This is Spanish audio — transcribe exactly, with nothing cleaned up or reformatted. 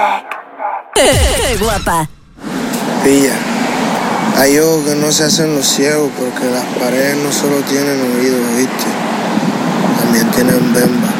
¡Qué guapa! Pilla, hay ojos que no se hacen los ciegos porque las paredes no solo tienen oídos, ¿viste? También tienen bemba.